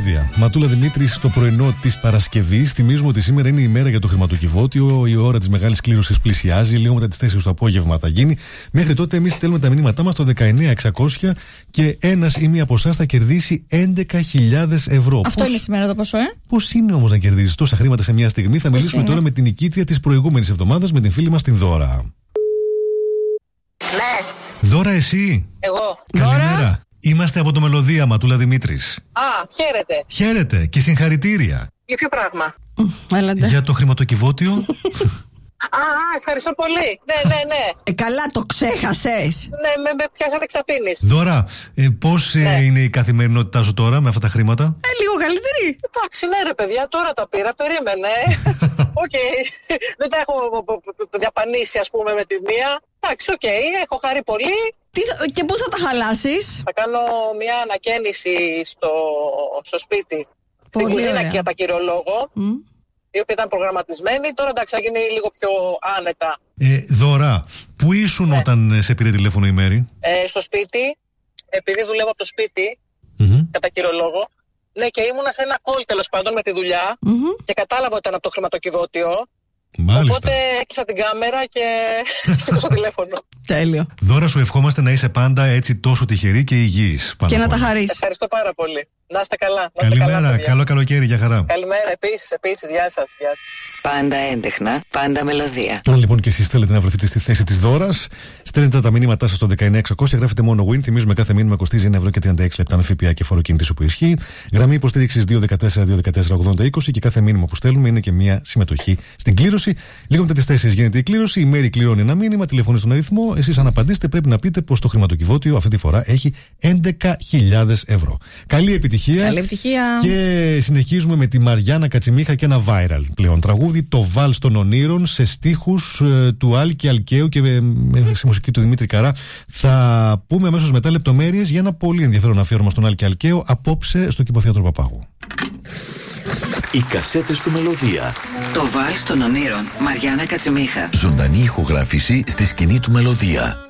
Μελώδια. Ματούλα Δημήτρη στο πρωινό της Παρασκευής. Θυμίζουμε ότι σήμερα είναι η μέρα για το χρηματοκιβώτιο. Η ώρα της μεγάλης κλήρωσης πλησιάζει. Λίγο μετά τις 4 το απόγευμα θα γίνει. Μέχρι τότε εμείς στέλνουμε τα μηνύματά μας στο 19600 και ένας ή μία από εσάς θα κερδίσει 11.000 ευρώ. Αυτό είναι σήμερα το ποσό, Πώς είναι όμως να κερδίσεις τόσα χρήματα σε μια στιγμή? Θα μιλήσουμε τώρα με την νικήτρια της προηγούμενης εβδομάδας, με την φίλη μας την Δώρα. Ναι. Δώρα, εσύ. Εγώ. Καλημέρα. Είμαστε από το Μελωδία, Ματούλα Δημήτρης. Χαίρετε. Χαίρετε και συγχαρητήρια. Για ποιο πράγμα? Για το χρηματοκιβώτιο. Ευχαριστώ πολύ. Ναι. Καλά, το ξέχασες. Ναι, με πιάσατε εξαπίνης. Δώρα, πώς είναι η καθημερινότητά σου τώρα με αυτά τα χρήματα? Λίγο καλύτερη. Εντάξει, ναι ρε παιδιά, τώρα τα πήρα, περίμενε. Οκ. Δεν τα έχω διαπανίσει, ας πούμε, με τη μία. Εντάξει, οκ, έχω χαρεί πολύ. Και πού θα τα χαλάσεις? Θα κάνω μια ανακαίνιση στο σπίτι. Στην κουζίνα και από κυριολόγο. Η οποία ήταν προγραμματισμένη. Τώρα εντάξει, θα γίνει λίγο πιο άνετα. Δώρα, πού ήσουν όταν σε πήρε τηλέφωνο η Μέρη? Στο σπίτι, επειδή δουλεύω από το σπίτι, κατά κύριο λόγο. Ναι, και ήμουνα σε ένα call τέλος πάντων με τη δουλειά και κατάλαβα ότι ήταν από το χρηματοκιβώτιο. Μάλιστα. Οπότε έκλεισα την κάμερα και σήκωσα το τηλέφωνο. Τέλειο. Δώρα, σου ευχόμαστε να είσαι πάντα έτσι τόσο τυχερή και υγιής. Και να τα χαρείς. Ευχαριστώ πάρα πολύ. Να είστε καλά. Καλημέρα, καλό καλοκαίρι, για χαρά. Καλημέρα, επίσης, γεια σας. Πάντα έντεχνα, πάντα μελωδία. Αν λοιπόν και εσείς θέλετε να βρεθείτε στη θέση της Δώρας, στέλνετε τα μηνύματά σας στο 19600, γράφετε μόνο win. Θυμίζουμε κάθε μήνυμα κοστίζει 1,36 ευρώ με ΦΠΑ και φόρο-κίνητης που ισχύει. Γραμμή υποστήριξης 214-214-8020 και κάθε μήνυμα που στέλνουμε είναι και μια συμμετοχή στην κλήρωση. Λίγο μετά τις 4 γίνεται η κλήρωση. Η Μέρη κληρώνει ένα μήνυμα, τηλεφωνεί στον αριθμό. Εσείς, αν απαντήσετε, πρέπει να πείτε πως το χρηματοκιβώτιο αυτή τη φορά έχει 11.000 ευρώ. Καλή επιτυχία. Καλή επιτυχία. Και συνεχίζουμε με τη Μαριάννα Κατσιμίχα και ένα viral πλέον τραγούδι, το Βάλς των Ονείρων, σε στίχους του Άλκη Αλκαίου και σε μουσική του Δημήτρη Καρά. Θα πούμε αμέσως μετά λεπτομέρειες για ένα πολύ ενδιαφέρον αφιέρωμα στον Άλκη Αλκαίο απόψε στο Κηποθέατρο Παπάγου. Οι κασέτες του Μελωδία. Το Βάλς των Ονείρων, Μαριάννα Κατσιμίχα. Ζωντανή ηχογράφηση στη σκηνή του Μελωδία.